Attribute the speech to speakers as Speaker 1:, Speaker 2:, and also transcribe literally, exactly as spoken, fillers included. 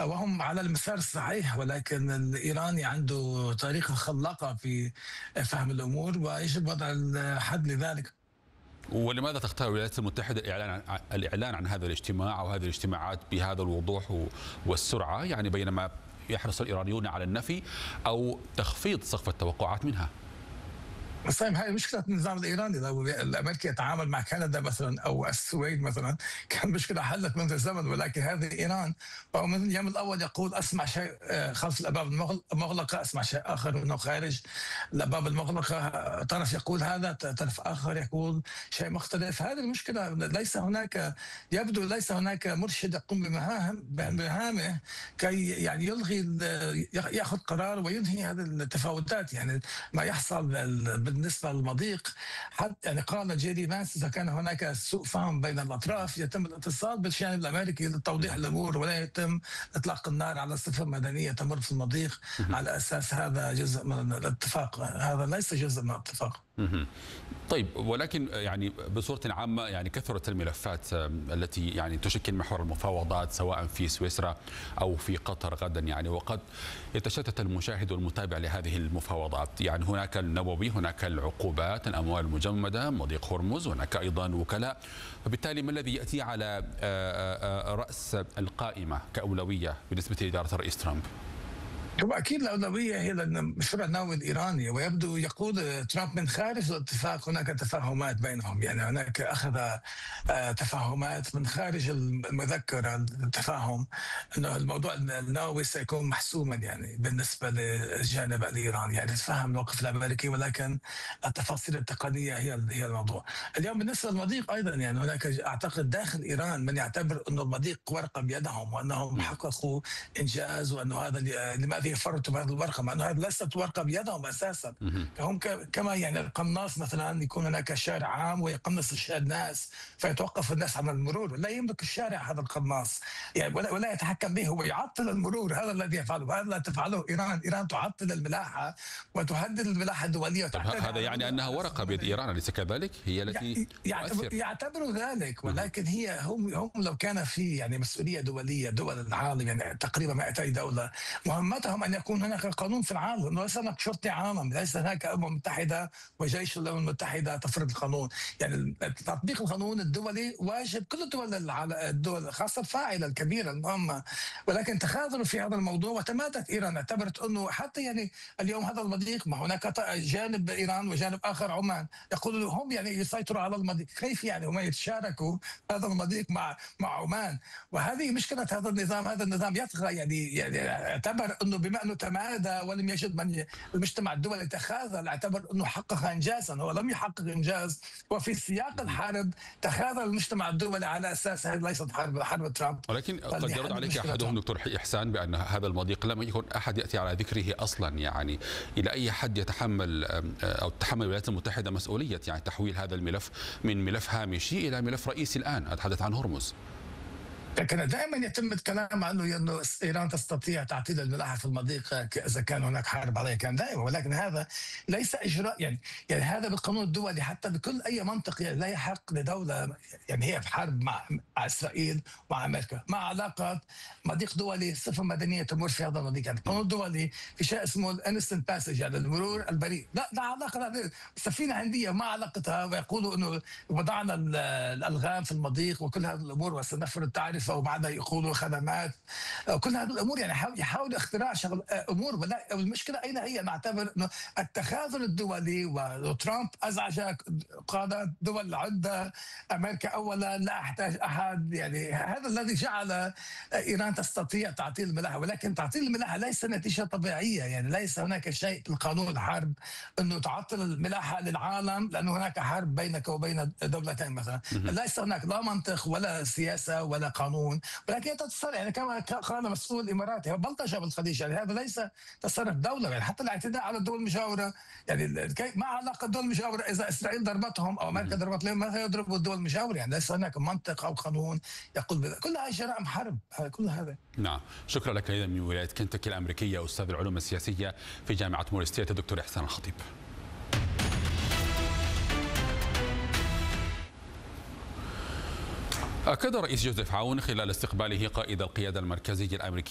Speaker 1: وهم على المسار الصحيح، ولكن الإيراني عنده طريقة خلاقة في فهم الأمور، ويجب وضع الحد لذلك.
Speaker 2: ولماذا تختار الولايات المتحدة الإعلان عن الإعلان عن هذا الاجتماع أو هذه الاجتماعات بهذا الوضوح والسرعة، يعني بينما يحرص الإيرانيون على النفي أو تخفيض سقف التوقعات منها؟
Speaker 1: صحيح، هاي مشكلة النظام الإيراني. لو الأمريكي يتعامل مع كندا مثلا أو السويد مثلا كان مشكلة حلت منذ زمن، ولكن هذه إيران، وهو من اليوم الأول يقول أسمع شيء خلف الأبواب المغلقة، أسمع شيء آخر منه خارج الأبواب المغلقة. طرف يقول هذا، طرف آخر يقول شيء مختلف. هذه المشكلة. ليس هناك، يبدو ليس هناك مرشد يقوم بمهام بمهامه كي يعني يلغي، يأخذ قرار وينهي هذه التفاوتات. يعني ما يحصل بالنسبة للمضيق، حتى يعني قال جيري فانس إذا كان هناك سوء فهم بين الأطراف يتم الاتصال بالشأن الأمريكي لتوضيح الأمور، ولا يتم إطلاق النار على سفن مدنية تمر في المضيق على أساس هذا جزء من الاتفاق. هذا ليس جزء من الاتفاق.
Speaker 2: طيب، ولكن يعني بصورة عامة يعني كثرت الملفات التي يعني تشكل محور المفاوضات سواء في سويسرا أو في قطر غدا، يعني وقد يتشتت المشاهد والمتابع لهذه المفاوضات. يعني هناك النووي، هناك العقوبات، الأموال المجمدة، مضيق هرمز، هناك أيضا وكلاء. فبالتالي ما الذي يأتي على رأس القائمة كأولوية بالنسبة لإدارة الرئيس ترامب؟
Speaker 1: هو اكيد الاولويه هي المشروع النووي الايراني، ويبدو يقود ترامب من خارج الاتفاق هناك تفاهمات بينهم. يعني هناك اخذ تفاهمات من خارج المذكره التفاهم انه الموضوع النووي سيكون محسوما يعني بالنسبه للجانب الايراني. يعني تفهم الموقف الامريكي، ولكن التفاصيل التقنيه هي هي الموضوع. اليوم بالنسبه للمضيق ايضا، يعني هناك اعتقد داخل ايران من يعتبر انه المضيق ورقه بيدهم، وانهم حققوا انجاز، وانه هذا لماذا يفرطوا بهذه الورقه، مع انه هذه ليست ورقه بيدهم اساسا. هم كما يعني القناص مثلا يكون هناك شارع عام ويقنص الناس فيتوقف الناس عن المرور، لا يملك الشارع هذا القناص يعني، ولا, ولا يتحكم به، هو يعطل المرور. هذا الذي يفعله، هذا لا تفعله ايران. ايران تعطل الملاحه وتهدد الملاحه الدوليه.
Speaker 2: طب هذا يعني انها ورقه بيد ايران، اليس كذلك؟ هي التي
Speaker 1: يعتبروا ذلك، ولكن هي هم هم لو كان في يعني مسؤوليه دوليه، دول العالم يعني تقريبا مئتي دوله، مهمتهم أن يكون هناك قانون في العالم. ليس هناك شرطة عالم، ليس هناك أمم متحدة وجيش الأمم المتحدة تفرض القانون. يعني تطبيق القانون الدولي واجب كل الدول، الدول خاصة الفاعلة الكبيرة المهمة، ولكن تخاذلوا في هذا الموضوع. وتمادت إيران، اعتبرت أنه حتى يعني اليوم هذا المضيق، ما هناك جانب إيران وجانب آخر عمان، يقولوا هم يعني يسيطروا على المضيق. كيف يعني هم يتشاركوا هذا المضيق مع مع عمان؟ وهذه مشكلة هذا النظام. هذا النظام يطغى، يعني يعني اعتبر انه بما انه تمادى ولم يجد من المجتمع الدولي تخاذل، اعتبر انه حقق انجازا. هو لم يحقق انجاز، وفي سياق الحرب تخاذل المجتمع الدولي على اساس هذه ليست حرب حرب ترامب.
Speaker 2: ولكن قد يرد عليك احدهم دكتور إحسان بان هذا المضيق لم يكن احد ياتي على ذكره اصلا. يعني الى اي حد يتحمل او تتحمل الولايات المتحده مسؤوليه يعني تحويل هذا الملف من ملف هامشي الى ملف رئيسي الان؟ اتحدث عن هرمز.
Speaker 1: لكن دائما يتم الكلام عنه انه ايران تستطيع تعطيل الملاحه في المضيق اذا كان هناك حرب عليه، كان دائما. ولكن هذا ليس اجراء يعني يعني هذا بالقانون الدولي حتى بكل اي منطق. يعني لا يحق لدوله يعني هي في حرب مع اسرائيل ومع امريكا، مع علاقه مضيق دولي سفن مدنيه تمر في هذا المضيق. يعني القانون الدولي في شيء اسمه الانستنت باسج، يعني المرور البريء. لا لا علاقه، سفينه هنديه ما علاقتها، ويقولوا انه وضعنا الالغام في المضيق وكل هذه الامور وسنفرض تعرف، وبعدها يقولوا خدمات، كل هذه الامور. يعني يحاولوا اختراع شغل امور. ولا المشكله اين هي؟ نعتبر انه التخاذل الدولي، وترامب ازعج قاده دول عده، امريكا اولا، لا احتاج احد. يعني هذا الذي جعل ايران تستطيع تعطيل الملاحه. ولكن تعطيل الملاحه ليس نتيجه طبيعيه. يعني ليس هناك شيء في القانون الحرب انه تعطل الملاحه للعالم لانه هناك حرب بينك وبين دولتين مثلا. ليس هناك لا منطق ولا سياسه ولا قانون، ولكن تتصرف يعني كما قال مسؤول اماراتي بلطجه بالخليج. يعني هذا ليس تصرف دوله. يعني حتى الاعتداء على الدول المجاوره، يعني ما علاقه الدول المجاوره اذا اسرائيل ضربتهم او امريكا ضربت لهم، ماذا يضربوا الدول المجاوره؟ يعني ليس هناك منطق او قانون يقول بذلك. كلها جرائم حرب كل هذا.
Speaker 2: نعم، شكرا لك ايضا من ولايه كنتاكي الامريكيه استاذ العلوم السياسيه في جامعه موري ستيت الدكتور إحسان الخطيب. أكد الرئيس جوزيف عون خلال استقباله قائد القيادة المركزية الأمريكية